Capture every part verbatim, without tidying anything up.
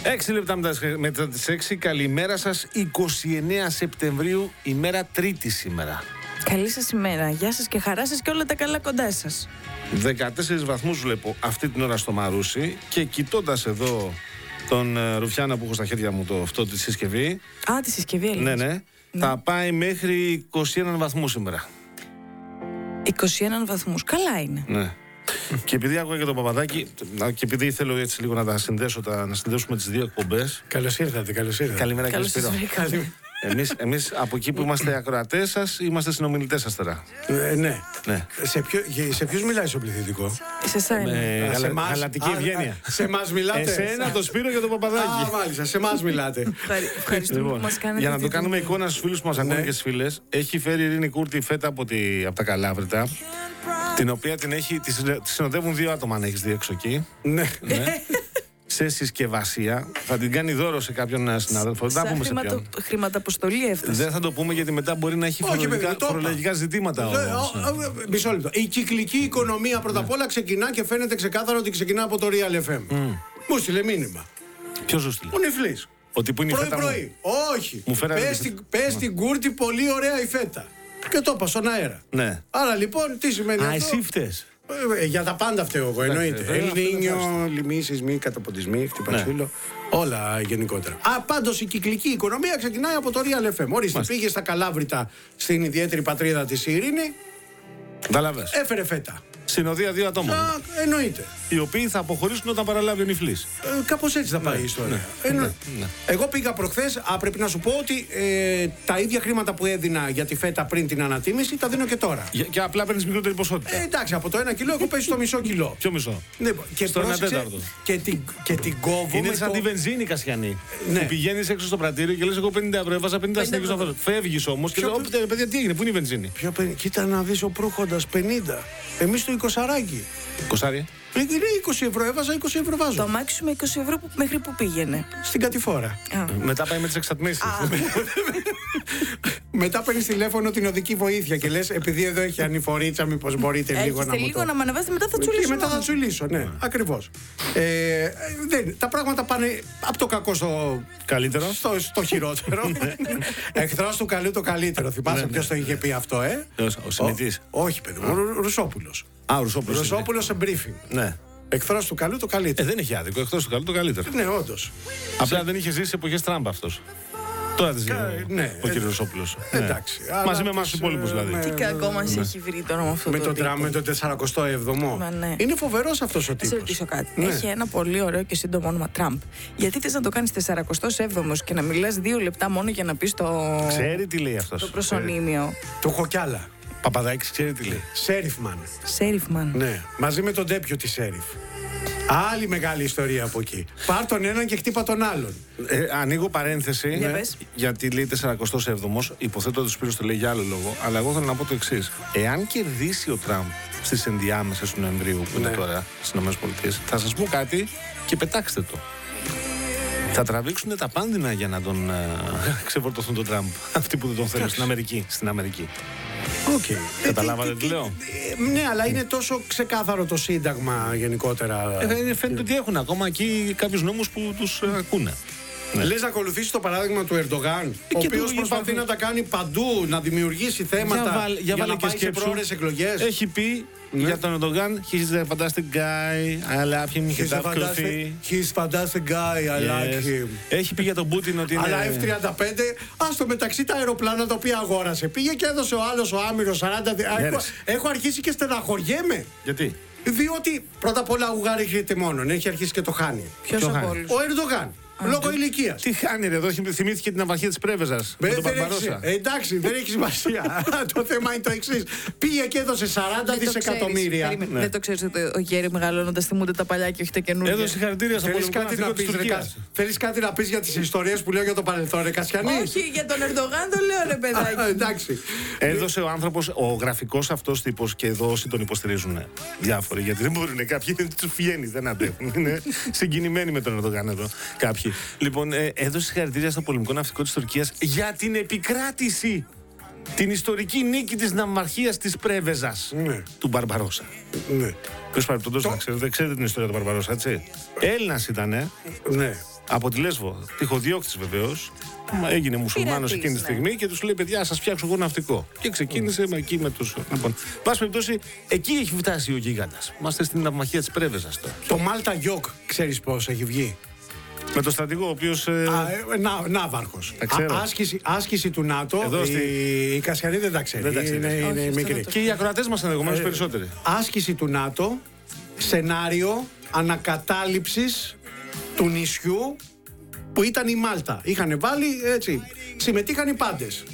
Έξι λεπτά μετά τις έξι. Καλημέρα σας. είκοσι εννέα Σεπτεμβρίου, ημέρα Τρίτη σήμερα. Καλή σας ημέρα. Γεια σας και χαρά σας και όλα τα καλά κοντά σας. δεκατέσσερις βαθμούς βλέπω αυτή την ώρα στο Μαρούσι και κοιτώντας εδώ τον uh, Ρουφιάνα που έχω στα χέρια μου το, αυτό τη συσκευή. Α, τη συσκευή έλεγες. Ναι, ναι, ναι. Θα πάει μέχρι είκοσι ένα βαθμούς σήμερα. είκοσι ένα βαθμούς. Καλά είναι. Ναι. Και επειδή άκουγα και τον Παπαδάκη, και επειδή θέλω έτσι λίγο να τα συνδέσω, τα, να συνδέσουμε τις δύο εκπομπές. Καλώς ήρθατε, καλώς ήρθατε. Καλημέρα, κύριε Σπύρο. Εμείς, εμείς από εκεί που είμαστε ακροατές σας, είμαστε συνομιλητές σας τώρα. Ε, ναι. ναι. Σε, ποιο, σε ποιους μιλάει στο πληθυντικό? Σε εσένα. Ε, σε γαλα, γαλατική ευγένεια. Σε εμάς μιλάτε. Εσένα, τον Σπύρο και τον Παπαδάκη. Α, μάλιστα, σε εμάς μιλάτε. Ευχαριστούμε λοιπόν, που μας κάνετε. Για να το κάνουμε εικόνα στους φίλους που μας ακούνε ναι. και στις φίλες, έχει φέρει η Ειρήνη Κούρτη φέτα από, τη, από τα Καλάβρητα, την οποία την έχει, τη συνοδεύουν δύο άτομα αν έχεις δει έξω εκεί. Ναι. ναι. Σε συσκευασία. Θα την κάνει δώρο σε κάποιον συνάδελφο. Δεν θα πούμε σε ποιον. Χρηματαποστολή έφτασε. Δεν θα το πούμε γιατί μετά μπορεί να έχει φορολογικά, φορολογικά ζητήματα. Μισό λεπτό. Η κυκλική οικονομία πρώτα απ' όλα ξεκινά και φαίνεται ξεκάθαρο ότι ξεκινά από το Real εφ εμ. Mm. Μου στείλε μήνυμα. Ποιο σου στείλε? Ο Νιφλής. Ότι που είναι πρωί, η φέτα πρωί. Μου. Όχι. Μου πες την, πες την Κούρτη, πολύ ωραία η φέτα. Και το είπα στον αέρα. Ναι. Άρα λοιπόν τι σημαίνει Α, αυτό? εσύ φταίς. Ε, για τα πάντα φταίω εγώ, εννοείται. Ελληνίνιο, λοιμοί, σεισμοί, καταποντισμοί, χτυπασίλο. Όλα γενικότερα. Α, πάντως η κυκλική οικονομία ξεκινάει από το Real εφ εμ. Ορίστε, πήγε στα Καλάβρητα στην ιδιαίτερη πατρίδα της Ειρήνη. Καταλάβες. Έφερε φέτα. Συνοδεία δύο ατόμων. Α, εννοείται. Οι οποίοι θα αποχωρήσουν όταν παραλάβει ο Νιφλής. Ε, κάπως έτσι θα πάει η ιστορία. Ναι, ε, ναι. Ναι. Εγώ πήγα προχθές. Α, πρέπει να σου πω ότι ε, τα ίδια χρήματα που έδινα για τη φέτα πριν την ανατίμηση τα δίνω και τώρα. Για, και απλά παίρνεις μικρότερη ποσότητα. Ε, εντάξει, από το ένα κιλό έχω πέσει στο μισό κιλό. Ποιο μισό? Ναι, και στο ένα πρόσεξε, τέταρτο. Και την, και την κόβω. Είναι με σαν το... τη βενζίνη, Κασιανή. Ναι. Που πηγαίνεις έξω στο πρατήριο και λες: εγώ πενήντα ευρώ έβαζα πενήντα στην ευρώ. Φεύγεις όμως και λέω: παιδιά, τι έγινε, πού είναι η βενζίνη? Ποιο, κοίτα να δεις ο Προύχοντας πενήντα. Εμείς το εικοσαράκι. Κοσάρι. Είναι είκοσι ευρώ, έβαζα είκοσι ευρώ βάζω. Το αμάξι με είκοσι ευρώ που, μέχρι που πήγαινε? Στην κατηφόρα. Α. Μετά πάει με τις εξατμίσεις. Μετά παίρνεις τηλέφωνο την οδική βοήθεια και λες: επειδή εδώ έχει ανηφορίτσα, μήπως μπορείτε Έχετε λίγο να μου λίγο το... να με ανεβάσετε, μετά θα τσουλήσω. Μετά θα τσουλήσω, ναι, ακριβώς. Ε, δεν, τα πράγματα πάνε από το κακό στο καλύτερο. Στο, στο χειρότερο. Εχθρός του καλού το καλύτερο. Θυμάσαι ποιος το είχε πει αυτό, ε? Ο Σιμητής. Όχι, παιδί μου, Ρουσόπουλος. Α, ο Ρουσόπουλος. Ρουσόπουλος σε briefing. Ναι. Εχθρός του καλού το καλύτερο. Ε, δεν έχει άδικο. Εχθρός του καλού το καλύτερο. Ναι, όντως. Απλά σε... δεν είχε ζήσει εποχές Τραμπ αυτός. Τώρα δεν ζει ναι, ο κύριος Ρουσόπουλος. Εντάξει. Ναι. Μαζί με εμάς τους υπόλοιπους δηλαδή. Τι κακό μας έχει βρει τώρα με αυτό με το τον τύπο. Τραμπ, με το τεσσαρακοστό έβδομο. Ναι. Είναι φοβερός αυτός ο τύπος. Θα σε ρωτήσω κάτι. Ναι. Έχει ένα πολύ ωραίο και σύντομο όνομα, Τραμπ. Γιατί θες να το κάνεις τεσσαρακοστός έβδομος και να μιλάς δύο λεπτά μόνο για να πεις το. Ξέρει τι λέει αυτός. Το προσωνύμιο. Το έχω κι άλλα. Παπαδάκης ξέρει τι λέει. Σέριφμαν. Σέριφμαν. Ναι, μαζί με τον ντέπιο τη Σέριφ. Άλλη μεγάλη ιστορία από εκεί. Πάρ' τον έναν και χτύπα τον άλλον. Ε, ανοίγω παρένθεση. Ναι. Γιατί λέει τεσσαρακοστός έβδομος. Υποθέτω ότι ο Σπύρος το λέει για άλλο λόγο. Αλλά εγώ θέλω να πω το εξής. Εάν κερδίσει ο Τραμπ στις ενδιάμεσες του Νοεμβρίου που ναι. είναι τώρα στις ΗΠΑ, θα σας πω κάτι και πετάξτε το. Θα τραβήξουν τα πάνδυνα για να τον uh, ξεφορτωθούν τον Τραμπ. Αυτοί που δεν τον θέλουν στην Αμερική. Στην Αμερική. Okay. Καταλάβατε τι λέω? Ναι, αλλά είναι τόσο ξεκάθαρο το Σύνταγμα γενικότερα. Ε, φαίνεται ότι έχουν ακόμα εκεί κάποιους νόμους που τους ακούνε. Ναι. Λες να ακολουθήσει το παράδειγμα του Ερντογάν, ο οποίος προσπαθεί υπάρχει... να τα κάνει παντού, να δημιουργήσει θέματα για, βάλ, για, για να πάει σε πρόορες εκλογές. Έχει πει ναι. για τον Ερντογάν, he's a fantastic guy, I love him, he's a fantastic, he's fantastic guy, I yes. like him. Έχει πει για τον Πούτιν ότι είναι... Αλλά εφ τριάντα πέντε, ας το μεταξύ τα αεροπλάνα τα οποία αγόρασε, πήγε και έδωσε ο άλλος ο Άμυρος σαράντα... Ναι, έχω, έχω αρχίσει και στεναχωριέμαι. Γιατί? Διότι πρώτα απ' όλα ουγάρι μόνον, έχει αρχίσει και το χάνει. Ποιος από όλους? Ο Ερντογάν. Λόγω ηλικίας. Τι χάνει ρε, εδώ θυμήθηκε την απαρχία της Πρέβεζας. Με τον Μπαρμπαρόσα. Εντάξει, δεν έχει σημασία. Το θέμα είναι το εξής. Πήγε και έδωσε σαράντα δισεκατομμύρια. Ναι. Δεν το ξέρεις ότι ο Γέρι μεγαλώνοντας θυμούνται τα παλιά και όχι τα καινούργια. Έδωσε συγχαρητήρια στο πολεμικό ναυτικό της Τουρκίας. Θέλεις κάτι να πεις για τις ιστορίες που λέω για το παρελθόν, ρε Κασιανή? Όχι, για τον Ερντογάν το λέω, ρε παιδάκι. Εντάξει. Έδωσε ο άνθρωπος, ο γραφικός αυτός τύπος, και εδώ όσοι τον υποστηρίζουν διάφοροι, γιατί δεν μπορούν κάποιοι, τους βγαίνει, δεν αντέχουν. Είναι συγκινημένοι με τον Ερντογάν εδώ κάποιοι. Λοιπόν, ε, έδωσε συγχαρητήρια στο πολεμικό ναυτικό της Τουρκίας για την επικράτηση, την ιστορική νίκη της ναυμαρχίας της Πρέβεζας, ναι. του Μπαρμπαρόσα. Ναι. Ποιος παρεπτόντως το... να ξέρετε, ξέρετε την ιστορία του Μπαρμπαρόσα, έτσι. Έλληνας ήτανε. Ναι. από τη Λέσβο, τυχοδιώκτης βεβαίως. Έγινε μουσουλμάνος εκείνη τη στιγμή, ναι. Και τους λέει: παιδιά, σας φτιάξω εγώ ναυτικό. Και ξεκίνησε mm. εκεί με τους. Λοιπόν, πάση περιπτώσει, εκεί έχει φτάσει ο γίγαντας. Είμαστε στην ναυμαχία της Πρέβεζας τώρα. Το Μάλτα Γιόκ, ξέρεις πώς έχει βγει? Με το στρατηγό, ο οποίος. Ε... Ε, να, ναύαρχος. Άσκηση, άσκηση του ΝΑΤΟ. Εδώ στη... Η, η Κασιανή δεν τα ξέρει. Δεν τα ξέρει. Είναι, είναι, είναι μικρή. Και οι ακροατές μας ενδεχομένως ε, περισσότεροι. Άσκηση του ΝΑΤΟ, σενάριο ανακατάληψης του νησιού που ήταν η Μάλτα. Είχαν βάλει έτσι. Συμμετείχαν οι πάντες.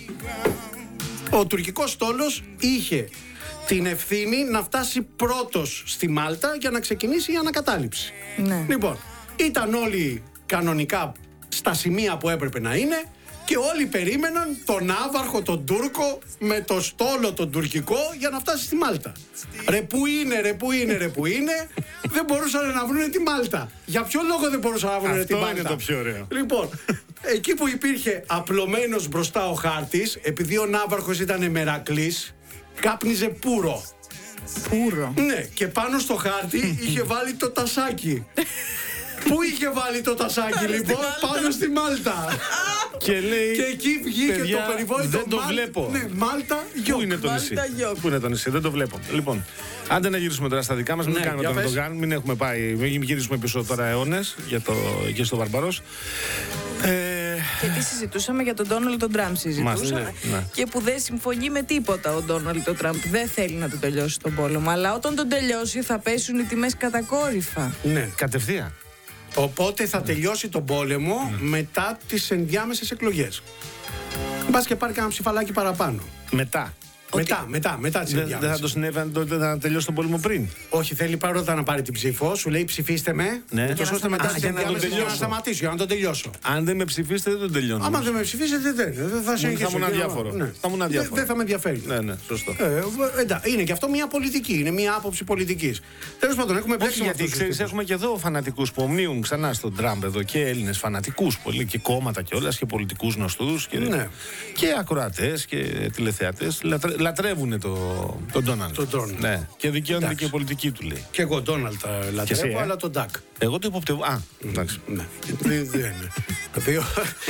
Ο τουρκικός στόλος είχε την ευθύνη να φτάσει πρώτος στη Μάλτα για να ξεκινήσει η ανακατάληψη. Ναι. Λοιπόν, ήταν όλοι κανονικά στα σημεία που έπρεπε να είναι και όλοι περίμεναν τον ναύαρχο, τον Τούρκο, με το στόλο τον τουρκικό για να φτάσει στη Μάλτα. Ρε που είναι, ρε που είναι, ρε που είναι, δεν μπορούσαν να βρουν τη Μάλτα. Για ποιο λόγο δεν μπορούσαν να βρουν τη Μάλτα? Αυτό είναι το πιο ωραίο. Λοιπόν, εκεί που υπήρχε απλωμένος μπροστά ο χάρτης, επειδή ο ναύαρχος ήταν μερακλής, κάπνιζε πουρο. Πουρο. Ναι, και πάνω στο χάρτη είχε βάλει το τασάκι. Πού είχε βάλει το τασάκι λοιπόν? Πάνω στη Μάλτα. Και λέει, και εκεί βγήκε παιδιά, το περιβόητο. δεν το Μάλ... βλέπω. Ναι, Μάλτα Γιόκ. Πού είναι το νησί? Πού είναι το νησί? Δεν το βλέπω. Λοιπόν, άντε να γυρίσουμε τώρα στα δικά μας. Μην Ναι, κάνουμε για τώρα να πες. το κάνουμε. Μην έχουμε πάει. Μην γυρίσουμε πίσω τώρα αιώνες για το, εκεί στο Βαρμπαρός. Ε, Και τι συζητούσαμε για τον Ντόναλντ τον Τραμπ. Συζητούσαμε. Ναι, ναι. Και που δεν συμφωνεί με τίποτα ο Ντόναλντ τον Τραμπ. Δεν θέλει να τον τελειώσει τον πόλεμο. Αλλά όταν τον τελειώσει θα πέσουν οι τιμές κατακόρυφα. Ναι. κατευθείαν. Οπότε θα τελειώσει τον πόλεμο μετά τις ενδιάμεσες εκλογές. Μπας και πάρει κανένα ψηφαλάκι παραπάνω. Μετά. Μετά, μετά, μετά τις Δεν δεν θα ενδιάμεσες. το συνέβη αν το- να τελειώσει τον πόλεμο πριν. Όχι, θέλει πρώτα να πάρει την ψήφο, σου λέει ψηφίστε με. Ναι. ούτως Για να ώστε μετά σταματήσει. στις Α, για να τον ενδιάμεσες για να τελειώσω. σταματήσω, για να τον τελειώσω. Αν δεν με ψηφίσετε, δεν τον τελειώνω. Άμα δεν με ψηφίσετε, δεν δεν θα συνεχίσω. ήμουν αδιάφορο. Ναι. Θα ήμουν αδιάφορο. Δεν δεν θα με ενδιαφέρει. Ναι, ναι, σωστό. Ε, εντάξει, είναι και αυτό μια πολιτική, είναι μια άποψη πολιτικής. Τέλος πάντων, έχουμε Όχι, μπλέξει με γιατί αυτούς τους ξέρεις, τύπους. έχουμε και εδώ φανατικούς που ομνίουν ξανά στον Τραμπ εδώ και Έλληνες φανατικούς πολύ και κόμματα κιόλας και πολιτικούς γνωστούς και, Ναι. και ακροατές και τηλεθεατές. Λατρε, λατρεύουν το, τον Ντόναλντ. Τον Ντόναλντ. Ναι. Και δικαιώνεται Εντάξει. και η πολιτική του λέει. Και εγώ Ντόναλντ τα Και εσύ, λατρεύω, ε? αλλά τον Ντακ. Εγώ το υποπτεύω. Α, εντάξει. Ναι. Δεν είναι. Δύο.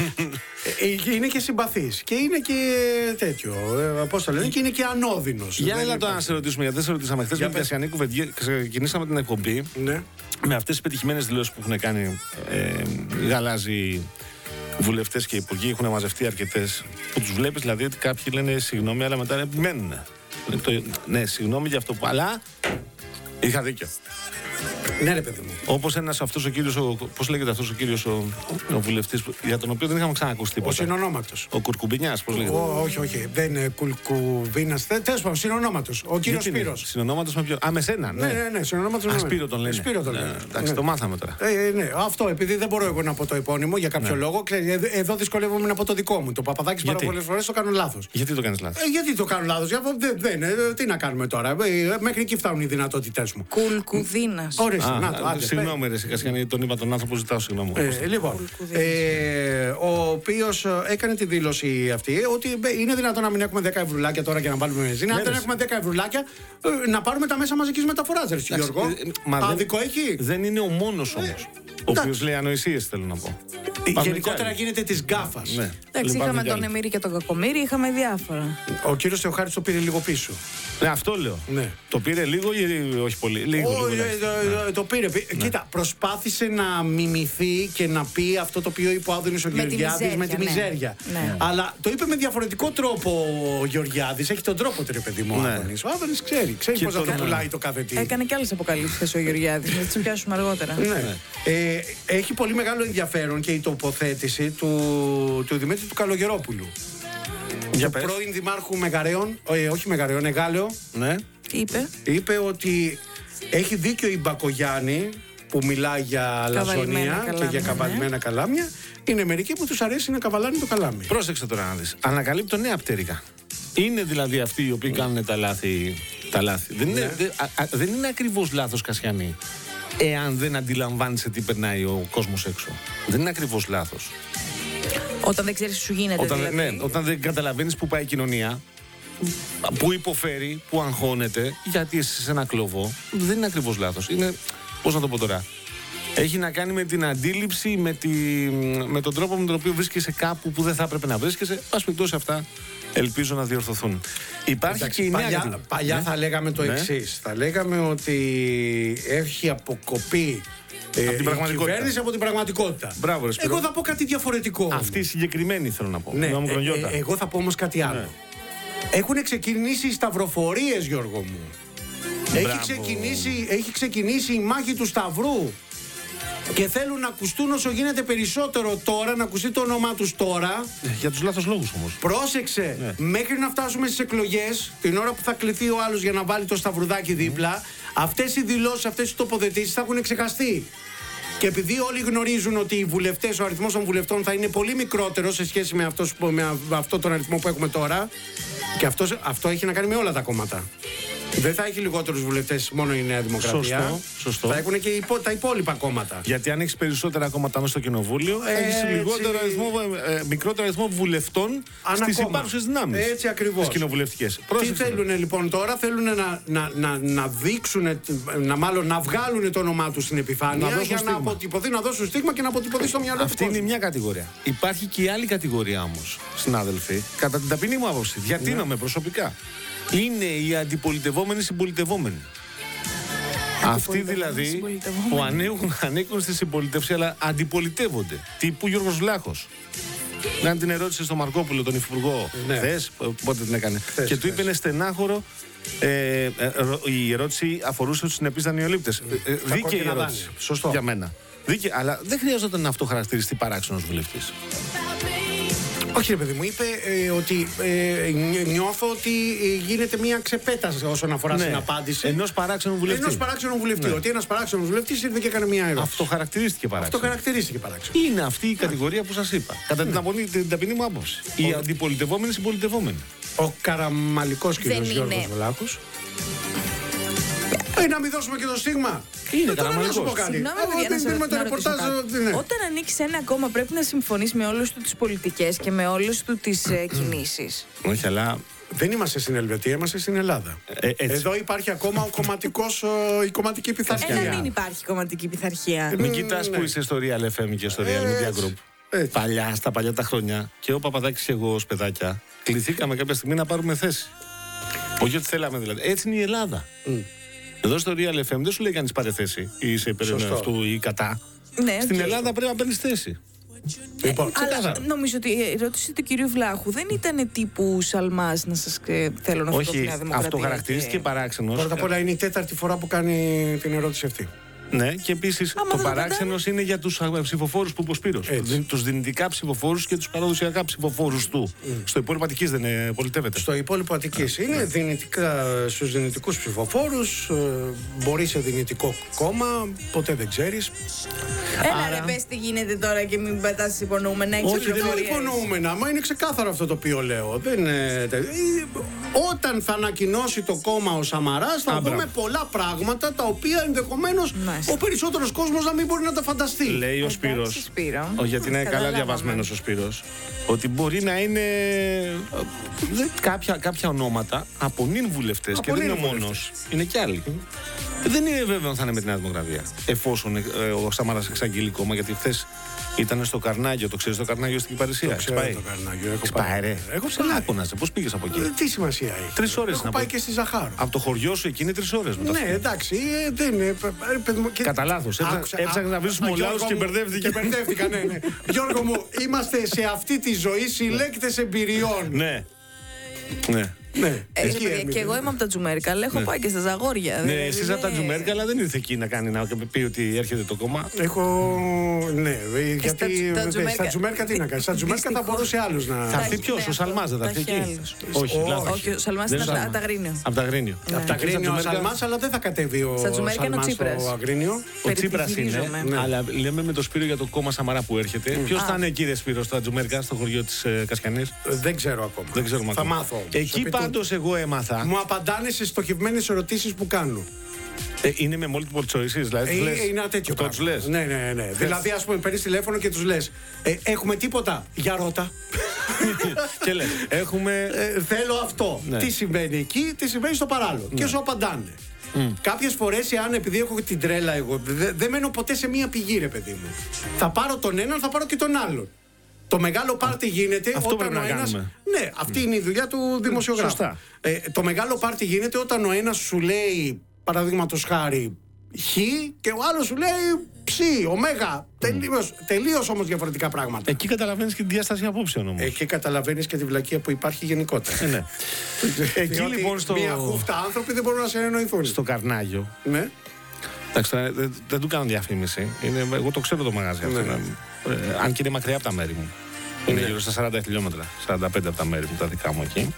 Ε, Είναι και συμπαθής. Και είναι και τέτοιο. ε, Πώς το λένε, και είναι και ανώδυνος. Για Δεν έλα είναι- τώρα να σε ρωτήσουμε, γιατί δεν σε ρωτήσαμε χθες Για με την πες. Κασιανή Κουβεντιέ. Ξεκινήσαμε την εκπομπή Ναι. με αυτές τις πετυχημένες δηλώσεις που έχουν κάνει ε, γαλάζοι βουλευτές και υπουργοί. Έχουν μαζευτεί αρκετές που τους βλέπεις δηλαδή ότι κάποιοι λένε συγγνώμη, αλλά μετά επιμένουν. Το, ναι, συγγνώμη για αυτό που. Αλλά είχα δίκιο. Ναι, ρε παιδί μου. Όπως ένας αυτός ο κύριος, ο, πώς λέγεται αυτός ο κύριος ο, ο βουλευτής που- για τον οποίο δεν είχαμε ξανακούσει Ο τίποτα. συνονόματος. Ο Κουρκουμπινιάς, πώς λέγεται. Ο- Όχι, όχι. Δεν είναι κουλκουβίνας. Τέλος πάντων, συνονόματος. Ο κύριος Γιατί είναι, Σπύρος. συνονόματος με ποιο. Α, με σένα, ναι. Ναι, ναι, ναι, συνονόματος. Α, ναι. Σπύρο τον λένε. Σπύρο τον Ναι, λένε. εντάξει, Ναι. το μάθαμε τώρα. Ε, ε, ναι, αυτό επειδή δεν μπορώ εγώ να πω το επώνυμο για κάποιο λόγο. Ξέρεις, ε, εδώ δυσκολεύομαι να πω το δικό μου. Το Παπαδάκης πάρα Γιατί? πολλές φορές το κάνω λάθος. Γιατί το κάνεις λάθος? Ε, γιατί το κάνω λάθος, για- δεν, δεν, ε, τι να κάνουμε τώρα. Ε, μέχρι εκεί φτάνουν οι δυνατότητές μου. Κουλκουδίνας. Ορίστε, Α, να το, άντε, συγγνώμη, ρε Κασιανή, τον είπα τον άνθρωπο, ζητάω συγγνώμη. Ε, λοιπόν, ε, ο οποίος ε, έκανε τη δήλωση αυτή ότι ε, είναι δυνατόν να μην έχουμε δέκα ευρουλάκια τώρα και να βάλουμε βενζίνα. Αν Ναι, δεν ρε. έχουμε δέκα ευρουλάκια, ε, να πάρουμε τα μέσα μαζικής μεταφοράς, ρε Γιώργο. ε, ε, μα δεν- Άδικο έχει. Δεν είναι ο μόνος όμως. Ο εντάξει. οποίος λέει ανοησίες, θέλω να πω. Υπάρχουν Γενικότερα κι άλλοι. γίνεται της γκάφας. Ναι. Εντάξει, Υπάρχουν είχαμε κι τον άλλοι. Εμμύρη και τον Κακομύρη, είχαμε διάφορα. Ο κύριος Θεοχάρης το πήρε λίγο πίσω. Ναι, αυτό λέω. Ναι. Το πήρε λίγο ή όχι πολύ? Λίγο, Ω, λίγο. ε, εντάξει. ε, ε, Το πήρε. Κοίτα, προσπάθησε να μιμηθεί και να πει αυτό το οποίο είπε ο Άδωνης ο Με τη Γεωργιάδης με τη μιζέρια, ναι. μιζέρια. Ναι. Αλλά το είπε με διαφορετικό τρόπο ο Γεωργιάδης. Έχει τον τρόπο του, ρε παιδί μου, ο Ναι. Άδωνης. Ο Άδωνης ξέρει. Ξέρει Και πώς να τον- το πουλάει το κάθε τι. Έκανε και άλλες αποκαλύψεις ο Γεωργιάδης, να τις πιάσουμε αργότερα. Ναι. Ε, έχει πολύ μεγάλο ενδιαφέρον και η τοποθέτηση του, του Δημήτρη του Καλογερόπουλου. Για του πες. πρώην Δημάρχου Μεγαρέων, ε, όχι Μεγαρέων, Εγάλεο. Ναι. Τι είπε? Είπε ότι έχει δίκιο η Μπακογιάννη που μιλάει για Καβαλημένα λαζονία και καλάμια, για καβαλημένα καλάμια. Είναι μερικοί που τους αρέσει να καβαλάνε το καλάμι. Πρόσεξε τώρα να δεις. Ανακαλύπτω νέα πτέρυγα. Είναι δηλαδή αυτοί οι οποίοι κάνουν τα λάθη. Τα λάθη. Δεν, είναι, δεν, α, α, δεν είναι ακριβώς λάθος, Κασιανή, εάν δεν αντιλαμβάνεσαι τι περνάει ο κόσμος έξω. Δεν είναι ακριβώς λάθος. Όταν δεν ξέρεις τι σου γίνεται. Όταν, δηλαδή. ναι, όταν δεν καταλαβαίνεις που πάει η κοινωνία, που υποφέρει, που αγχώνεται, γιατί είσαι σε ένα κλωβό, δεν είναι ακριβώς λάθος. Είναι, πώς να το πω τώρα, Έχει να κάνει με την αντίληψη, με, τη, με τον τρόπο με τον οποίο βρίσκεσαι κάπου που δεν θα έπρεπε να βρίσκεσαι. Πας περιπτώσει αυτά, ελπίζω να διορθωθούν. Υπάρχει Εντάξει, και η νέα παλιά, κατηγορία. παλιά Ναι. θα λέγαμε το Ναι. εξής. Θα λέγαμε ότι έχει αποκοπεί ε, την η πραγματικότητα. κυβέρνηση από την πραγματικότητα. Μπράβο, ρε Σπύρο. Εγώ θα πω κάτι διαφορετικό. Αυτή η συγκεκριμένη θέλω να πω. Ναι, Να μου ε, κρονιόταν. ε, εγώ θα πω όμως κάτι άλλο. Ναι. Έχουν ξεκινήσει οι σταυροφορίες, Γιώργο μου. Έχει Μπράβο. ξεκινήσει, έχει ξεκινήσει η μάχη του Σταυρού. Και θέλουν να ακουστούν όσο γίνεται περισσότερο τώρα, να ακουστεί το όνομά τους τώρα. Ε, Για τους λάθος λόγους όμως. Πρόσεξε, Ναι. μέχρι να φτάσουμε στις εκλογές, την ώρα που θα κληθεί ο άλλος για να βάλει το σταυρουδάκι δίπλα, αυτές οι δηλώσεις, αυτές οι τοποθετήσεις θα έχουν ξεχαστεί. Και επειδή όλοι γνωρίζουν ότι οι βουλευτές, ο αριθμός των βουλευτών θα είναι πολύ μικρότερο σε σχέση με, αυτός, που- με αυτό τον αριθμό που έχουμε τώρα, και αυτός, αυτό έχει να κάνει με όλα τα κόμματα. Δεν θα έχει λιγότερους βουλευτές μόνο η Νέα Δημοκρατία. Σωστό, σωστό. Θα έχουν και οι υπό- τα υπόλοιπα κόμματα. Γιατί αν έχει περισσότερα κόμματα μέσα στο κοινοβούλιο, Έτσι. έχει λιγότερο αριθμό, ε, μικρότερο αριθμό βουλευτών Ανακόμμα. στις υπάρχουσες δυνάμεις. Έτσι ακριβώς. Τις κοινοβουλευτικές. Τι Πρόσεξε. θέλουν λοιπόν τώρα, θέλουν να, να, να, να δείξουν, να, μάλλον να βγάλουν το όνομά του στην επιφάνεια Να δώσουν για στίγμα. να αποτυπωθεί, να δώσουν στίγμα και να αποτυπωθεί στο μυαλό του Αυτή είναι κόσμου. μια κατηγορία. Υπάρχει και η άλλη κατηγορία όμως, συνάδελφοι, κατά την ταπεινή μου άποψη. Διατείνομαι προσωπικά. Είναι οι αντιπολιτευόμενοι συμπολιτευόμενοι. Αυτοί δηλαδή συμπολιτευόμενοι. που ανήκουν, ανήκουν στη συμπολιτευσία αλλά αντιπολιτεύονται. Τύπου Γιώργος Βλάχος. Να την ερώτησε στον Μαρκόπουλο, τον υφυπουργό, Ναι. χθες, πότε την έκανε. Χθες, και του είπε χθες. είναι στενάχωρο. Ε, ε, ρω- η ερώτηση αφορούσε τους συνεπείς δανειολήπτες. Ε, ε, δίκαιη κόκκινα ερώτηση. δάνεια. Σωστό. Για μένα. Δίκαιη, αλλά δεν χρειάζεται να αυτό χαρακτηριστεί παράξενος βουλευτής. Όχι, ρε παιδί μου, είπε ε, ότι ε, νι- νιώθω ότι ε, γίνεται μια ξεπέταση όσον αφορά στην απάντηση. Ενός παράξενου βουλευτή. Ενός παράξενου βουλευτή. Ναι. Ότι ένας παράξενος βουλευτής ήρθε και έκανε μια ερώτηση. Αυτό χαρακτηρίστηκε Αυτό παράξενο. χαρακτηρίστηκε παράξενο. Είναι αυτή η κατηγορία που σας είπα. Κατά την, απολύ... την ταπεινή μου άποψη. Οι αντιπολιτευόμενοι συμπολιτευόμενοι. Ο καραμαλικός κύριος Δεν Γιώργος είναι. Βλάχος. Ε, να μην δώσουμε και το στίγμα. Είναι Ε, τώρα να σου πω καραμαλικός. κάτι. Συγγνώμη, Εγώ παιδιά, να δεν σε δίνουμε το να ρωτήσω ρεπορτάζ. κάτι. ε, ναι. Όταν ανοίξει ένα κόμμα, πρέπει να συμφωνείς με όλες του τις πολιτικές και με όλες του τις ε, κινήσεις. Όχι, αλλά. Δεν είμαστε στην Ελβετία, είμαστε στην Ελλάδα. Ε, έτσι. Εδώ υπάρχει ακόμα ο κομματικός, ε, η κομματική πειθαρχία. Ένα μην υπάρχει κομματική πειθαρχία. Μην κοιτάς ναι. που είσαι στο Real εφ εμ και στο Real Media Group. Έτσι. Παλιά, στα παλιά τα χρόνια. Και ο Παπαδάκης και εγώ ως παιδάκια κληθήκαμε κάποια στιγμή να πάρουμε θέση. Όχι ότι θέλαμε δηλαδή. Έτσι είναι η Ελλάδα. Εδώ στο Real εφ εμ δεν σου λέει κανείς πάρε θέση ή είσαι υπέρ Σωστό. αυτού ή κατά. Ναι, Στην οκ. Ελλάδα πρέπει να παίρνεις θέση. Λοιπόν, Αλλά ξεκάθαρα. νομίζω ότι η ερώτηση του κυρίου Βλάχου δεν ήταν τύπου Σαλμάς να σας ε, θέλω να φωτώ στη Όχι, Νέα Δημοκρατία. αυτό χαρακτηρίστηκε και- παράξενος. πρώτα απ' όλα είναι η τέταρτη φορά που κάνει την ερώτηση αυτή. Ναι, και επίσης Άμα το δεν παράξενος είναι για τους ψηφοφόρους που είπε ο Σπύρος. Έτσι. Τους δυνητικά ψηφοφόρους και τους παραδοσιακά ψηφοφόρους του. Στο υπόλοιπο Αττικής δεν ε, πολιτεύεται. Στο υπόλοιπο Αττικής είναι δυνητικά στους δυνητικούς ψηφοφόρους, ε, μπορεί σε δυνητικό κόμμα, ποτέ δεν ξέρεις. Έλα Άρα- ρε πες τι γίνεται τώρα και μην πετάς υπονοούμενα. έχεις Όχι, δεν Δεν είναι πληροφορίες. υπονοούμενα, μα είναι ξεκάθαρο αυτό το οποίο λέω. Δεν είναι... τε- ε, Όταν θα ανακοινώσει το κόμμα ο Σαμαράς θα Α, δούμε μπράβο. πολλά πράγματα τα οποία ενδεχομένως Μάλιστα. ο περισσότερος κόσμος να μην μπορεί να τα φανταστεί. Λέει ο Εντάξει, Σπύρος, Σπύρο. ο, γιατί είναι καλά Καταλάβαμε. διαβασμένος ο Σπύρος, ότι μπορεί να είναι ε, δεν- κάποια, κάποια ονόματα από νυν βουλευτές και Από δεν νυν είναι ο μόνος, είναι κι άλλοι. Δεν είναι βέβαιο αν θα είναι με τη Νέα Δημοκρατία. Εφόσον ε, ο Σαμάρας εξαγγείλει κόμμα, γιατί χθες ήταν στο Καρνάγιο, το ξέρεις το Καρνάγιο στην Κυπαρισία. Ξέρω Ξεπάει. το Καρνάγιο, έχω Ξεπάει, πάει. ρε. Έχω Σε πάει. λάκωνας, πώς πήγες από εκεί. Ε, Τι σημασία έχει. Τρεις ώρες Έχω να πάει πω. και στη Ζαχάρο. Από το χωριό σου εκείνη τρεις ώρες μετά. Ναι, εντάξει, ε, δεν είναι. ε, ε, παιδί μου, και- Κατά λάθος, έψα- Άκουσα- έψαχνε α- να βρει τους α, μολάους Γιώργο και μου, μπερδεύτηκε. Και μπερδεύτηκα, ναι, ναι. Γιώργο μου, είμαστε σε αυτή τη ζωή συλλέκτες εμπειριών. Ναι. Ναι. Ναι, Ε, εκεί παιδιά, έμεινε. και εγώ είμαι από τα Τζουμέρικα, αλλά έχω πάει και στα Ζαγόρια. Ναι, δηλαδή, εσείς από τα ναι. Τζουμέρκα, αλλά δεν ήρθε εκεί να κάνει να πει ότι έρχεται το κόμμα. Έχω. Ναι, ε, γιατί. στα- τα ε, Τζουμέρκα- Στα Τζουμέρκα τι να κάνει. Στα Τζουμέρκα θα Δυστυχώς. μπορούσε άλλους να. Θα έρθει έχει, ποιος, ναι, ο Σαλμάς δεν θα αυτό. έρθει Τα εκεί. έχει άλλους. Όχι, Όχι. λάθος. Όχι, ο Σαλμάς Δεν είναι είναι από τα Σαλμάς. Αγρίνιο. Από τα Αγρίνιο. Από τα Αγρίνιο ο Τζουμέρκα- Σαλμάς, αλλά δεν θα κατέβει ο Στα Τζουμέρκα είναι ο Σαλμάς Τσίπρας. στο Αγρίνιο. Ο Τσίπρας είναι, Περιφυγίζομαι. Ναι. αλλά λέμε με το Σπύρο για το κόμμα Σαμαρά που έρχεται. Ποιος θα είναι εκεί, ρε Σπύρο, στα Τζουμέρκα, στο χωριό της ε, Κασιανής. Ε, Δεν ξέρω ακόμα. Δεν ξέρουμε Θα ακόμα. μάθω. όμως. Εκεί Επί του- πάντως εγώ έμαθα. Μου απαντάνε σε στοχευμένες ερωτήσεις που κάνω. ε, είναι με multiple choices, δηλαδή. Ε, τους λες. Είναι ένα τέτοιο Αυτό τους πράγμα. λες. Ναι, ναι, ναι. Δηλαδή, ας πούμε, παίρνεις τηλέφωνο και τους λες ε, έχουμε τίποτα. Για ρώτα. Και λες, έχουμε. Ε, θέλω αυτό. Ναι. Τι συμβαίνει εκεί, τι συμβαίνει στο παράλληλο. Και σου απαντάνε. Mm. Κάποιες φορές, εάν επειδή έχω την τρέλα εγώ, δεν δε μένω ποτέ σε μία πηγή, ρε παιδί μου. Θα πάρω τον έναν, θα πάρω και τον άλλον. Το μεγάλο πάρτι γίνεται αυτό όταν ο ένας. Ναι, αυτή mm. είναι η δουλειά του δημοσιογράφου. Σωστά. Ε, το μεγάλο πάρτι γίνεται όταν ο ένας σου λέει, παραδείγματος χάρη, Χ και ο άλλος σου λέει Ψ, Ωμέγα. Mm. Τελείως, τελείως όμως διαφορετικά πράγματα. Εκεί καταλαβαίνεις και τη διάσταση απόψεων όμως. Εκεί καταλαβαίνεις και τη βλακεία που υπάρχει γενικότερα. Ε, ναι. Εκεί λοιπόν στο. Μια χούφτα άνθρωποι δεν μπορούν να συνεννοηθούν. Στο Καρνάγιο. Ναι. Εντάξει, δεν, δεν του κάνω διαφήμιση. Είναι, εγώ το ξέρω το μαγαζί αυτό. Ναι. Ε, αν και είναι μακριά από τα μέρη μου. Είναι ναι. γύρω στα σαράντα χιλιόμετρα. σαράντα πέντε από τα μέρη μου, τα δικά μου εκεί.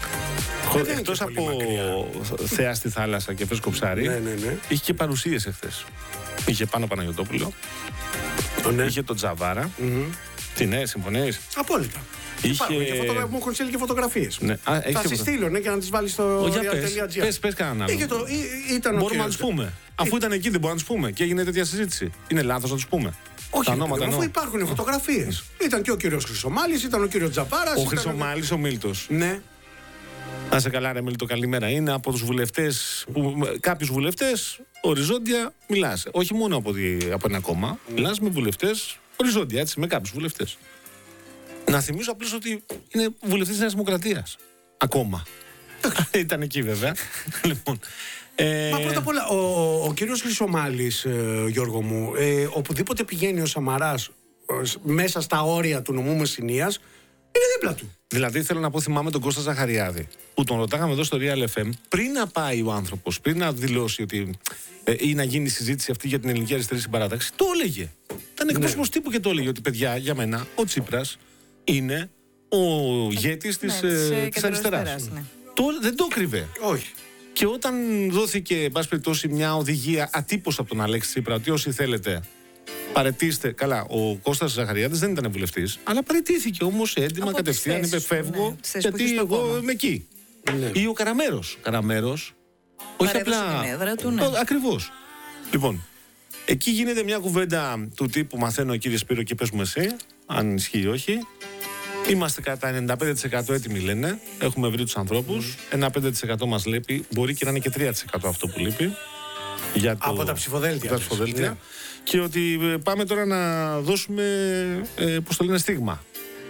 Εκτός από θέα στη θάλασσα και φρέσκο ψάρι, ναι, ναι, ναι. είχε και παρουσίες εχθές. Είχε πάνω Παναγιωτόπουλο. Ναι. Είχε τον Τζαβάρα. Mm-hmm. Τι ναι, συμφωνείς? Απόλυτα. Είχε... Και φωτογρα... Μου έχουν στείλει και φωτογραφίες. Ναι. Α, θα στις στείλω ναι, και να τις βάλεις στο real.gr. Πες, πες κανέναν άλλο. Το... Ήταν μπορούμε να τους πούμε. Αφού ήταν εκεί δεν μπορούμε να τους πούμε. Και έγινε τέτοια συζήτηση. Είναι λάθος να τους πούμε? Όχι, ονόματα, αφού υπάρχουν φωτογραφίες. Mm. Ήταν και ο κύριος Χρυσομάλης, ήταν ο κύριος Τζαβάρας. Ο Χρυσομάλης, ο Μίλτος. Ναι. Να σε καλά, ρε Μίλτο, καλημέρα. Είναι από τους βουλευτές, κάποιους βουλευτές, οριζόντια μιλάς. Όχι μόνο από, τη, από ένα κόμμα. Mm. Μιλάς με βουλευτές, οριζόντια, έτσι, με κάποιους βουλευτές. Να θυμίσω απλώς ότι είναι βουλευτής της Νέας Δημοκρατίας. Ακόμα. Ήταν εκεί βέβαια. Λοιπόν. Ε... Μα πρώτα απ' όλα, ο, ο, ο κύριος Χρυσομάλης, ε, Γιώργο μου, ε, οπουδήποτε πηγαίνει ο Σαμαράς ε, μέσα στα όρια του νομού Μεσσηνίας, είναι δίπλα του. Δηλαδή, θέλω να πω, θυμάμαι τον Κώστα Ζαχαριάδη, που τον ρωτάγαμε εδώ στο Real εφ εμ, πριν να πάει ο άνθρωπος, πριν να δηλώσει ότι. Ε, ή να γίνει η συζήτηση αυτή για την ελληνική αριστερή συμπαράταξη, το έλεγε. Ήταν εκπρόσωπος ναι. τύπου και το έλεγε ότι, παιδιά, για μένα, ο Τσίπρας είναι ο ηγέτης της, ναι, ε, της αριστεράς. Ναι. Το, δεν το κρύβε. Όχι. Και όταν δόθηκε, εν πάση περιπτώσει, μια οδηγία ατύπως από τον Αλέξη Τσίπρα, ότι όσοι θέλετε παραιτήστε. Καλά, ο Κώστας Ζαχαριάδης δεν ήταν βουλευτής, αλλά παραιτήθηκε όμως έντοιμα κατευθείαν, είπε φεύγω, ναι, γιατί εγώ είμαι εκεί. Ναι. Ή ο Καραμέρος. Καραμέρος, όχι απλά. Ναι. Ακριβώς. Λοιπόν, εκεί γίνεται μια κουβέντα του τύπου μαθαίνω, κύριε Σπύρο, και πες μου εσύ, αν ισχύει ή όχι. Είμαστε κατά ενενήντα πέντε τοις εκατό έτοιμοι, λένε. Έχουμε βρει τους ανθρώπους. Mm. Ένα πέντε τοις εκατό μας λείπει. Μπορεί και να είναι και τρία τοις εκατό αυτό που λείπει. Για το... Από τα ψηφοδέλτια. Τα ψηφοδέλτια. Ναι. Και ότι πάμε τώρα να δώσουμε, ε, πώς το λένε, στίγμα.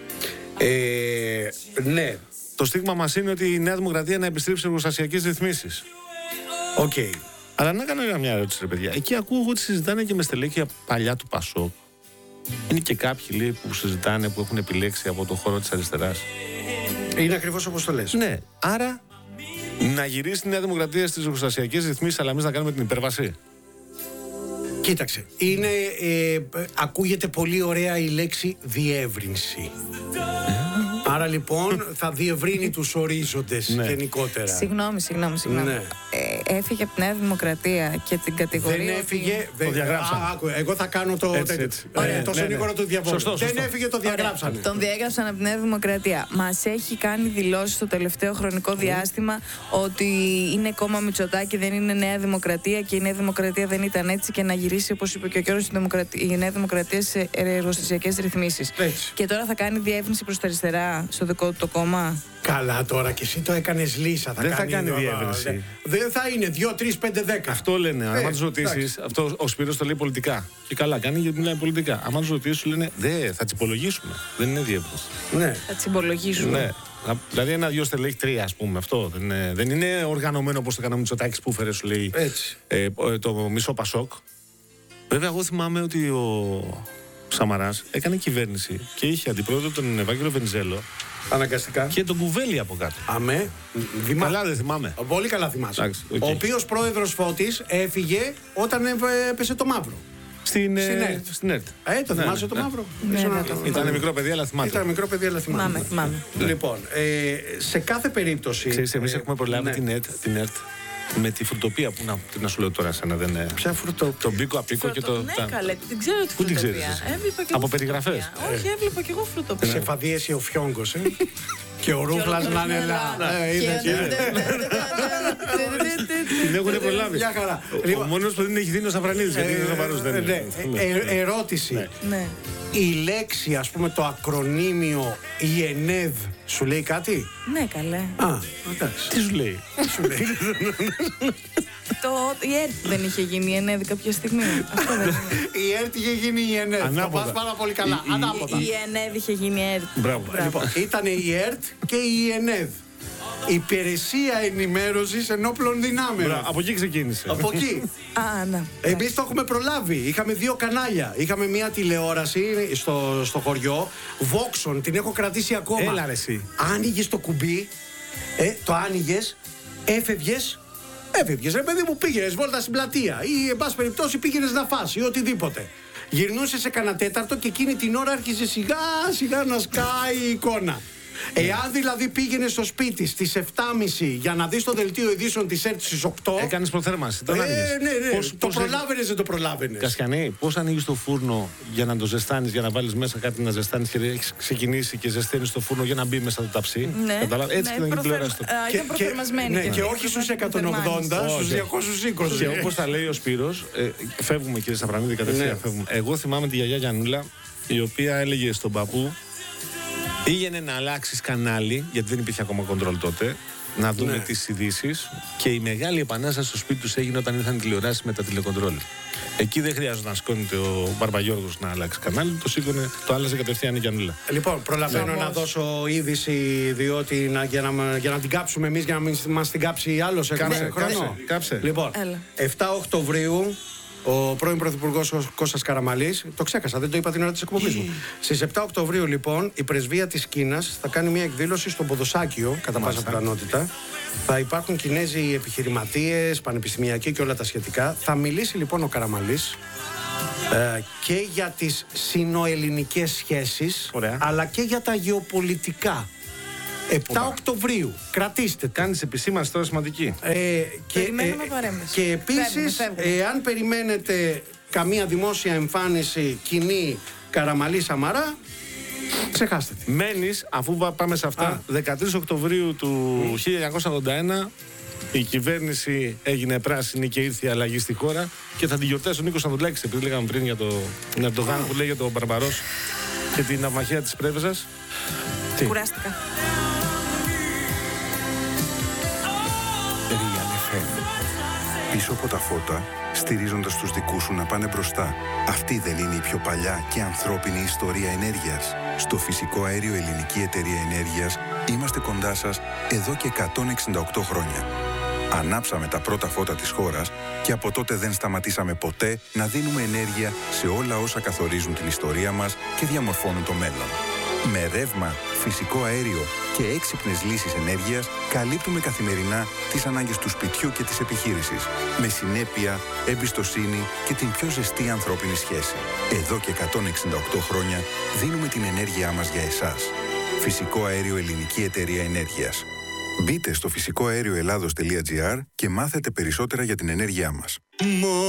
Ε, ναι. Το στίγμα μας είναι ότι η Νέα Δημοκρατία να επιστρέψει σε εργοστασιακές ρυθμίσεις. Οκ. Okay. Αλλά να κάνω μια ερώτηση, ρε παιδιά. Εκεί ακούω ότι συζητάνε και με στελέχεια παλιά του Πασόκ. Είναι και κάποιοι, λέει, που συζητάνε, που έχουν επιλέξει από το χώρο της αριστεράς. Είναι ακριβώς όπως το λες. Ναι. Άρα να γυρίσει η Νέα Δημοκρατία στις εργοστασιακές ρυθμίσεις, αλλά εμείς να κάνουμε την υπέρβαση. Κοίταξε. Είναι, ε, ακούγεται πολύ ωραία η λέξη διεύρυνση. Άρα λοιπόν θα διευρύνει τους ορίζοντες ναι. γενικότερα. Συγγνώμη, συγγνώμη, συγγνώμη. Ναι. Ε, έφυγε από τη Νέα Δημοκρατία και την κατηγορία. Δεν έφυγε. Ότι... Δεν... Το διαγράψανε. Α, άκου, εγώ θα κάνω το. Έτσι, έτσι. Ε, το συνήγορο ναι, ναι. του διαβόλου. Σωστό, σωστό. Δεν έφυγε, το διαγράψανε. Ωραία. Τον διέγραψαν από τη Νέα Δημοκρατία. Μας έχει κάνει δηλώσεις στο τελευταίο χρονικό διάστημα mm. ότι είναι κόμμα Μητσοτάκη, δεν είναι Νέα Δημοκρατία και η Νέα Δημοκρατία δεν ήταν έτσι και να γυρίσει, όπως είπε και ο κ. η Νέα Δημοκρατία σε εργοστασιακές ρυθμίσεις. Και τώρα θα κάνει διεύρυνση προς τα αριστερά στο δικό του το κόμμα. Καλά τώρα και εσύ το έκανες λύσα. Θα δεν κάνει θα κάνει διεύρυνση. Δεν θα είναι δύο, τρία, πέντε, δέκα. Αυτό λένε. Ε, αν του ρωτήσει, αυτό ο Σπύρος το λέει πολιτικά. Και καλά κάνει γιατί μιλάει πολιτικά. Αν του ρωτήσει, σου λένε δε, θα τσιπολογήσουμε. Δεν είναι διεύρυνση. Ναι. Θα τσιπολογήσουμε. Ναι. Δηλαδή ένα-δυο στελέχη, τρία, ας πούμε. Αυτό δεν είναι, δεν είναι οργανωμένο όπως το έκανα ο Μητσοτάκης που φέρε, σου λέει ε, το μισό Πασόκ. Βέβαια, εγώ θυμάμαι ότι ο Σαμαράς έκανε κυβέρνηση και είχε αντιπρόεδρο τον Ευάγγελο Βενιζέλο. Αναγκαστικά. Και τον Κουβέλη από κάτω. Αμέ. Δημά... Καλά δεν θυμάμαι. Πολύ καλά θυμάσαι. Άξι, okay. Ο οποίος πρόεδρος Φώτης έφυγε όταν έπεσε το μαύρο. Στην, στην ΕΡΤ. Στην ΕΡΤ. Ε, το ναι, θυμάσαι ναι, το ναι. μαύρο. Ναι, ναι, ναι, ήταν μικρό παιδί, αλλά θυμάμαι. Ήταν μικρό παιδί, αλλά θυμάμαι. Θυμάμαι, θυμάμαι. Λοιπόν, ε, σε κάθε περίπτωση. Ξέρεις, εμείς ε, έχουμε προλάβει ναι. την, ΕΡΤ, την ΕΡΤ με τη φρουτοπία που να, να σου λέω τώρα σένα. Δεν είναι. Ποια φρουτοπία? Τον πίκο απίκο και το. Ναι, καλέ, την ξέρω τη Πού την φρουτοπία. ξέρεις? Από περιγραφές. Όχι, έβλεπα και εγώ φρουτοπία. Σε φαδίεση ο Φιόγκος, ε. Και ο Ρούφλας να είναι Την έχουν προλάβει. Ο μόνος που δεν έχει δίνει ο Σαφρανίδης. Ερώτηση. Η λέξη, ας πούμε, το ακρονίμιο η ΕΝΕΔ σου λέει κάτι? Ναι, καλέ. Α, εντάξει. Τι σου λέει? Το, η ΕΡΤ δεν είχε γίνει η ΕΝΕΔ κάποια στιγμή. Αυτό δεν είναι. Η ΕΡΤ είχε γίνει η ΕΝΕΔ. Το πας πάρα πολύ καλά. Η- η- Ανάποδα. Η ΕΝΕΔ είχε γίνει η ΕΡΤ. Μπράβο. Λοιπόν, ήταν η ΕΡΤ και η ΕΝΕΔ. Υπηρεσία Ενημέρωσης Ενόπλων Δυνάμεων. Μπράβο, από εκεί ξεκίνησε. Από εκεί. Α, ναι. Εμείς το έχουμε προλάβει. Είχαμε δύο κανάλια. Είχαμε μια τηλεόραση στο, στο χωριό. Voxon, την έχω κρατήσει ακόμα. Έλα ρε εσύ. Άνοιγες το κουμπί, ε, το άνοιγες, έφευγες. Έφευγες, ρε παιδί μου, πήγαινες βόλτα στην πλατεία ή εν πάση περιπτώσει πήγαινες να φας ή οτιδήποτε. Γυρνούσε σε κανένα τέταρτο και εκείνη την ώρα άρχισε σιγά σιγά να σκάει η εικόνα. Εάν δηλαδή πήγαινε στο σπίτι στις επτά και μισή για να δεις το δελτίο ειδήσεων της ΕΡΤ στις οκτώ. Έκανες προθέρμανση. Τον Ε, άνοιγες. ναι, ναι. Πώς- το πώς προλάβαινες, δεν το προλάβαινες. Κασιανή, πώς ανοίγεις το φούρνο για να το ζεστάνεις, για να βάλεις μέσα κάτι να ζεστάνεις και έχεις ξεκινήσει και ζεσταίνεις το φούρνο για να μπει μέσα το ταψί. Ναι, Κατάλαβα, έτσι ναι, και δεν προθερ- τηλεόραση. Α, ήταν προθερμασμένη. ναι, και και αυτή, όχι στους προθερμάνηση. εκατόν ογδόντα, στους Όχι. διακόσιους είκοσι. Και όπως τα λέει ο Σπύρος, ε, φεύγουμε κύριε Σαπρανίδη κατευθείαν. Ναι. Φεύγουμε. Εγώ θυμάμαι τη γιαγιά Γιαννούλα, η οποία έλεγε στον παππού, πήγαινε να αλλάξεις κανάλι, γιατί δεν υπήρχε ακόμα κοντρόλ τότε, να δούμε Ναι. τις ειδήσεις. Και η μεγάλη επανάσταση στο σπίτι τους έγινε όταν ήρθαν οι τηλεοράσεις με τα τηλεκοντρόλ. Εκεί δεν χρειάζεται να σηκώνεται ο Μπαρμπαγιώργος να αλλάξει κανάλι, το σήκωνε, το άλλαζε κατευθείαν η Γιαννούλα. Λοιπόν, προλαβαίνω Χαμός. να δώσω είδηση, διότι να, για, να, για να την κάψουμε εμείς, για να μην μας την κάψει άλλος. Έχουμε Κάψε, χρόνο. κάψε, κάψε. Λοιπόν, Έλα. επτά Οκτωβρίου, ο πρώην Πρωθυπουργός ο Κώστας Καραμαλής, το ξέχασα, δεν το είπα την ώρα της εκπομπής μου. Στις επτά Οκτωβρίου, λοιπόν, η πρεσβεία της Κίνας θα κάνει μια εκδήλωση στο Ποδοσάκιο, κατά πάσα πιθανότητα. Θα υπάρχουν Κινέζοι επιχειρηματίες, πανεπιστημιακοί και όλα τα σχετικά. Θα μιλήσει λοιπόν ο Καραμαλής ε, και για τις συνοελληνικές σχέσεις, Ωραία. αλλά και για τα γεωπολιτικά. επτά Οκτωβρίου, κρατήστε το. Κάνεις επισήμανση τώρα σημαντική. Ε, και, Περιμένουμε παρέμβαση. και επίσης, Φεύγουμε, φεύγουμε. εάν περιμένετε καμία δημόσια εμφάνιση κοινή Καραμαλή Σαμαρά, ξεχάστε τη. Μένεις, αφού πα- πάμε σε αυτά, Α. δεκατρείς Οκτωβρίου του χίλια εννιακόσια ογδόντα ένα η κυβέρνηση έγινε πράσινη και ήρθε η αλλαγή στη χώρα και θα τη γιορτάσει ο Νίκος Ανδρουλάκης, επειδή λέγαμε πριν για το Ερντογάν που λέγεται ο Μπαρμπαρός και την ναυμαχία της Πρέβεζας. Τι? Κουράστηκα. Real εφ εμ. Πίσω από τα φώτα, στηρίζοντας τους δικούς σου να πάνε μπροστά. Αυτή δεν είναι η πιο παλιά και ανθρώπινη ιστορία ενέργειας? Στο Φυσικό Αέριο Ελληνική Εταιρεία Ενέργειας είμαστε κοντά σας εδώ και εκατόν εξήντα οκτώ χρόνια. Ανάψαμε τα πρώτα φώτα της χώρας και από τότε δεν σταματήσαμε ποτέ να δίνουμε ενέργεια σε όλα όσα καθορίζουν την ιστορία μας και διαμορφώνουν το μέλλον. Με ρεύμα, φυσικό αέριο και έξυπνες λύσεις ενέργειας καλύπτουμε καθημερινά τις ανάγκες του σπιτιού και της επιχείρησης. Με συνέπεια, εμπιστοσύνη και την πιο ζεστή ανθρώπινη σχέση. Εδώ και εκατόν εξήντα οκτώ χρόνια δίνουμε την ενέργειά μας για εσάς. Φυσικό Αέριο Ελληνική Εταιρεία Ενέργειας. Μπείτε στο φυσικό αέριο ελλάδος τελεία τζι άρ και μάθετε περισσότερα για την ενέργειά μας.